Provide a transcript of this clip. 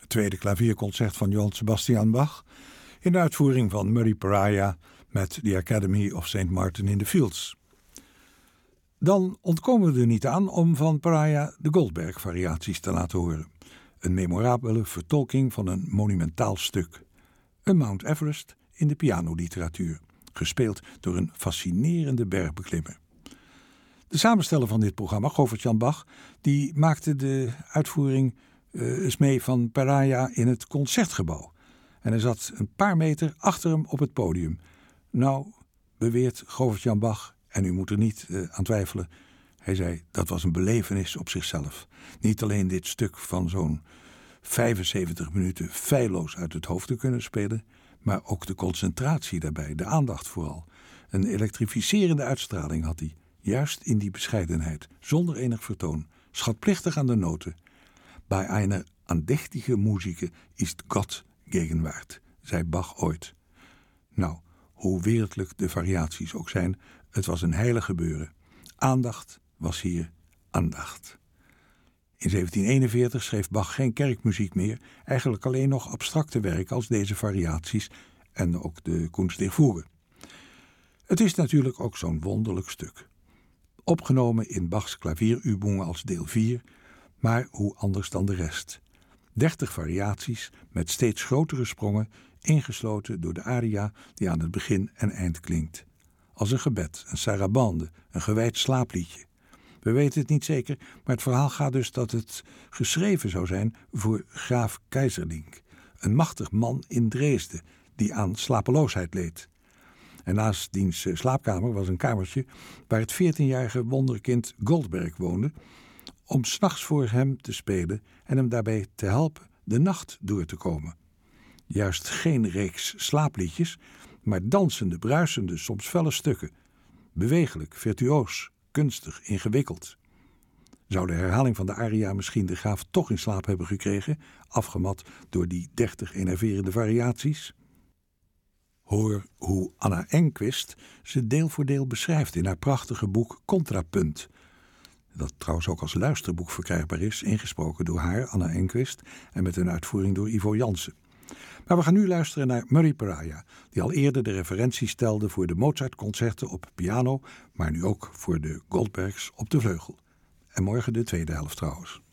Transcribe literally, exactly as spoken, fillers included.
Het tweede klavierconcert van Johann Sebastian Bach in de uitvoering van Murray Pariah met The Academy of Saint Martin in the Fields. Dan ontkomen we er niet aan om van Pariah de Goldberg-variaties te laten horen. Een memorabele vertolking van een monumentaal stuk. Een Mount Everest in de pianoliteratuur, gespeeld door een fascinerende bergbeklimmer. De samensteller van dit programma, Govert-Jan Bach, die maakte de uitvoering uh, eens mee van Pariah in het Concertgebouw. En hij zat een paar meter achter hem op het podium. Nou, beweert Govert-Jan Bach, en u moet er niet uh, aan twijfelen, hij zei dat was een belevenis op zichzelf. Niet alleen dit stuk van zo'n vijfenzeventig minuten feilloos uit het hoofd te kunnen spelen, maar ook de concentratie daarbij, de aandacht vooral. Een elektrificerende uitstraling had hij, juist in die bescheidenheid, zonder enig vertoon, schatplichtig aan de noten. Bij einer andächtige Musik ist Gott gegenwart, zei Bach ooit. Nou, hoe wereldlijk de variaties ook zijn, het was een heilig gebeuren. Aandacht was hier aandacht. In zeventien eenenveertig schreef Bach geen kerkmuziek meer, eigenlijk alleen nog abstracte werken als deze variaties en ook de Kunst der Fuge. Het is natuurlijk ook zo'n wonderlijk stuk. Opgenomen in Bachs klavierübungen als deel vier, maar hoe anders dan de rest. Dertig variaties met steeds grotere sprongen, ingesloten door de aria die aan het begin en eind klinkt. Als een gebed, een sarabande, een gewijd slaapliedje. We weten het niet zeker, maar het verhaal gaat dus dat het geschreven zou zijn voor graaf Keiserlink, een machtig man in Dresden die aan slapeloosheid leed. En naast diens slaapkamer was een kamertje waar het veertienjarige wonderkind Goldberg woonde, om 's nachts voor hem te spelen en hem daarbij te helpen de nacht door te komen. Juist geen reeks slaapliedjes, maar dansende, bruisende, soms felle stukken. Bewegelijk, virtuoos, kunstig, ingewikkeld. Zou de herhaling van de aria misschien de graaf toch in slaap hebben gekregen, afgemat door die dertig enerverende variaties? Hoor hoe Anna Enquist ze deel voor deel beschrijft in haar prachtige boek Contrapunt, dat trouwens ook als luisterboek verkrijgbaar is, ingesproken door haar, Anna Enquist, en met een uitvoering door Ivo Jansen. Maar we gaan nu luisteren naar Murray Pariah, die al eerder de referentie stelde voor de Mozart-concerten op piano, maar nu ook voor de Goldbergs op de vleugel. En morgen de tweede helft trouwens.